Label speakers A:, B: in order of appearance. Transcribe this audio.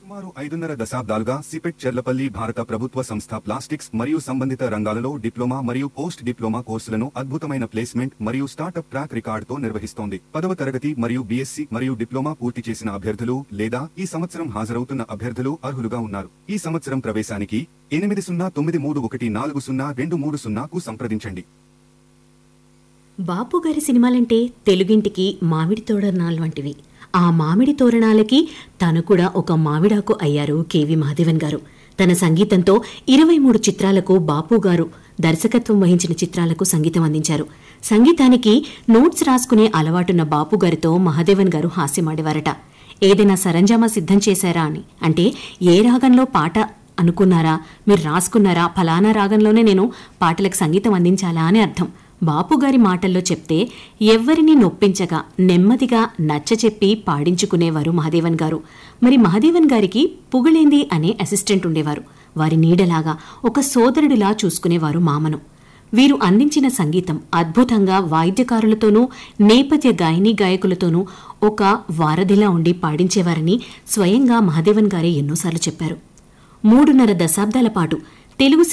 A: సుమారు 5.5 దశాబ్దాలుగా సిపెట్ చెర్లపల్లి భారత ప్రభుత్వ సంస్థ ప్లాస్టిక్స్ మరియు సంబంధిత రంగాలలో డిప్లొమా మరియు పోస్ట్ డిప్లొమా కోర్సులను అద్భుతమైన ప్లేస్మెంట్ మరియు స్టార్టప్ ట్రాక్ రికార్డుతో నిర్వహిస్తోంది. 10వ తరగతి మరియు బీఎస్సీ మరియు డిప్లొమా పూర్తి చేసిన అభ్యర్థులు లేదా ఈ సంవత్సరం హాజరవుతున్న అభ్యర్థులు అర్హులుగా ఉన్నారు. ఈ సంవత్సరం ప్రవేశానికి 8093140230కు సంప్రదించండి.
B: బాపుగారి సినిమాలంటే తెలుగింటికి మామిడి తోరణాలు వంటివి. ఆ మామిడి తోరణాలకి తను కూడా ఒక మామిడాకు అయ్యారు కెవి మహాదేవన్ గారు. తన సంగీతంతో 23 చిత్రాలకు బాపుగారు దర్శకత్వం వహించిన చిత్రాలకు సంగీతం అందించారు. సంగీతానికి నోట్స్ రాసుకునే అలవాటున్న బాపుగారితో మహాదేవన్ గారు హాస్యమాడేవారట. ఏదైనా సరంజామా సిద్ధం చేశారా అని, అంటే ఏ రాగంలో పాట అనుకున్నారా, మీరు రాసుకున్నారా, ఫలానా రాగంలోనే నేను పాటలకు సంగీతం అందించాలా అని అర్థం. బాపుగారి మాటల్లో చెప్తే ఎవ్వరినీ నొప్పించగా నెమ్మదిగా నచ్చచెప్పి పాడించుకునేవారు మహాదేవన్ గారు. మరి మహాదేవన్ గారికి పుగళేంది అనే అసిస్టెంట్ ఉండేవారు. వారి నీడలాగా ఒక సోదరుడిలా చూసుకునేవారు మామను. వీరు అందించిన సంగీతం అద్భుతంగా వాయిద్యకారులతోనూ నేపథ్య గాయనీ గాయకులతోనూ ఒక వారధిలా ఉండి పాడించేవారని స్వయంగా మహాదేవన్ గారే ఎన్నోసార్లు చెప్పారు. 3.5 దశాబ్దాల పాటు తెలుగు